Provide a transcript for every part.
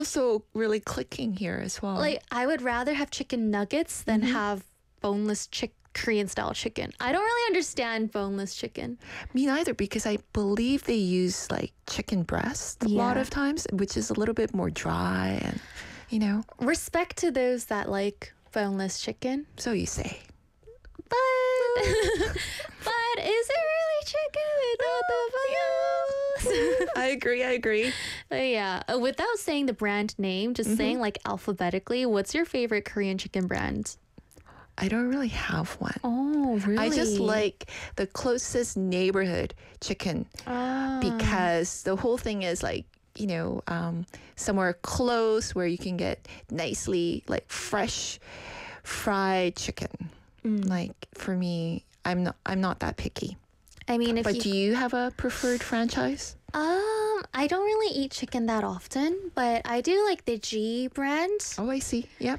also really clicking here as well. Like, I would rather have chicken nuggets than have boneless Korean style chicken. I don't really understand boneless chicken. Me neither, because I believe they use like chicken breast a lot Yeah. of times, which is a little bit more dry and, you know, Respect to those that like boneless chicken. so you say. But but is it really chicken without the bones? I agree. But yeah, without saying the brand name, just saying like alphabetically, what's your favorite Korean chicken brand? I don't really have one. Oh, really? I just like the closest neighborhood chicken because the whole thing is like, you know, somewhere close where you can get nicely like fresh fried chicken. Like for me, I'm not that picky. I mean, if But you do you have a preferred franchise? I don't really eat chicken that often, but I do like the G brand. Oh, I see. Yep.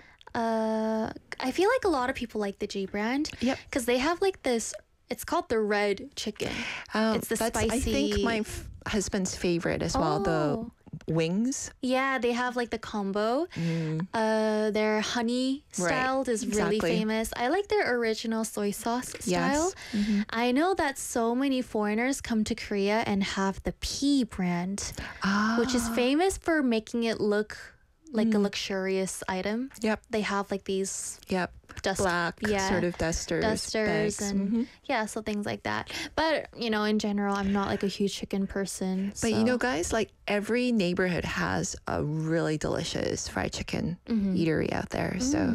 I feel like a lot of people like the G brand. Yep. Because they have like this, it's called the red chicken. It's the that's, spicy. I think my husband's favorite as well. The wings. Yeah, they have like the combo. Their honey styled is really exactly. famous. I like their original soy sauce style. Yes. I know that so many foreigners come to Korea and have the P brand, which is famous for making it look like a luxurious item. Yep. They have like these Yep. Black sort of dusters bags. and yeah, so things like that. But you know, in general, I'm not like a huge chicken person. But you know, guys, like every neighborhood has a really delicious fried chicken eatery out there. So,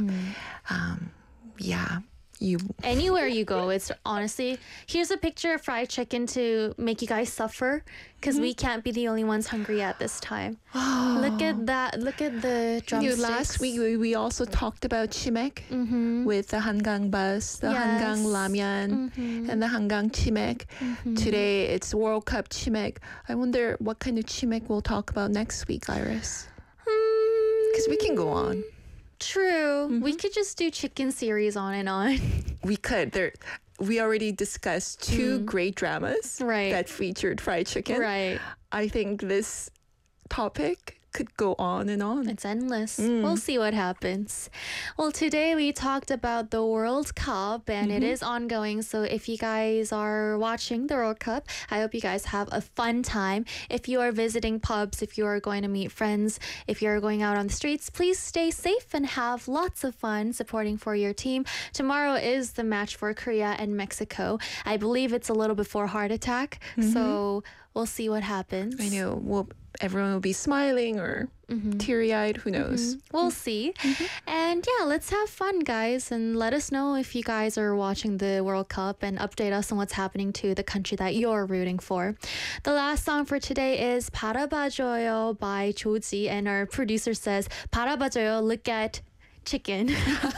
yeah, you. Anywhere you go, it's honestly, here's a picture of fried chicken to make you guys suffer because we can't be the only ones hungry at this time. Look at that. Look at the You know, drumsticks. last week we also talked about chimek with the Hangang bus, the Hangang ramyeon, and the Hangang chimek. Today it's World Cup chimek. I wonder what kind of chimek we'll talk about next week, Iris. Because we can go on. True. We could just do chicken series on and on. We could. We already discussed two great dramas Right. that featured fried chicken. Right. I think this topic could go on and on. It's endless. We'll see what happens. Well, today we talked about the World Cup and it is ongoing. So if you guys are watching the World Cup, I hope you guys have a fun time. If you are visiting pubs, if you are going to meet friends, if you're going out on the streets, please stay safe and have lots of fun supporting for your team. Tomorrow is the match for Korea and Mexico. I believe it's a little before heart attack. So we'll see what happens. I know. Everyone will be smiling or teary-eyed. Who knows? We'll see. And yeah, let's have fun, guys. And let us know if you guys are watching the World Cup and update us on what's happening to the country that you're rooting for. The last song for today is 바라봐줘요 by Joji. And our producer says, 바라봐줘요, look at chicken.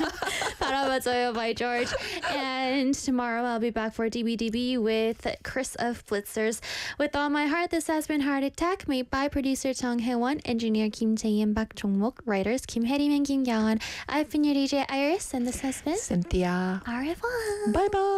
바라봐줘요 by George. And tomorrow I'll be back for DBDB with Chris of Blitzers. With all my heart, this has been Heart Attack, made by producer Chung Hae-won, engineer Kim Jae-in, Bak Jong-mok, writers Kim Hae-rim and Kim Kyung-won. I've been your DJ Iris, and this has been Cynthia. Au revoir. Bye-bye.